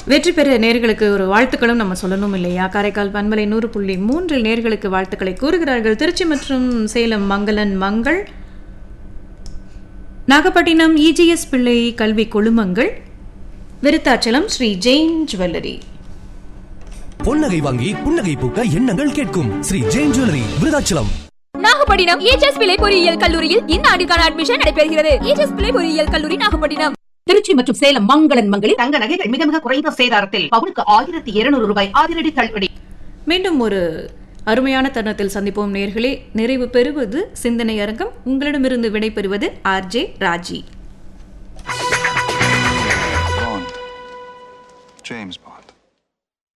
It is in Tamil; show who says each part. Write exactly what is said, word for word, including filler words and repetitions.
Speaker 1: வெற்றி பெற நேர்களுக்கு ஒரு வாழ்த்துக்களும் நம்ம சொல்லணும் இல்லையா? காரைக்கால் பண்பலை நூறு புள்ளி மூன்றில் நேர்களுக்கு வாழ்த்துக்களை கூறுகிறார்கள் திருச்சி மற்றும் சேலம் மங்களன் மங்கள், நாகப்பட்டினம் இஜிஎஸ் பிள்ளை கல்வி குழுமங்கள், விருத்தாச்சலம் ஸ்ரீ ஜெயின் ஜுவல்லரி.
Speaker 2: பொன்னகை வாங்கி புன்னகை பூக்க எண்ணங்கள் கேட்கும் ஸ்ரீ ஜெயின் ஜுவல்லரி, விருத்தாச்சலம்.
Speaker 3: நாகப்பட்டினம் இஜிஎஸ் பிள்ளை பொறியியல் கல்லூரியில் இந்த ஆண்டுக்கான அட்மிஷன் நடைபெறுகிறது. இஜிஎஸ் பிள்ளை பொறியியல் கல்லூரி, நாகப்பட்டினம்.
Speaker 4: திருச்சி மற்றும் சேலம் மங்களன் மங்களில்
Speaker 5: தங்க நகைகள் மிக மிக குறைந்த சேதாரத்தில் பவுனுக்கு ஆயிரத்தி இருநூறு ரூபாய் அதிரடி தள்ளுபடி.
Speaker 1: மீண்டும் ஒரு அருமையான தருணத்தில் சந்திப்போம் நேர்களே. நிறைவு பெறுவது சிந்தனை அரங்கம். உங்களிடமிருந்து விடை பெறுவது ஆர்ஜே ராஜி.
Speaker 6: James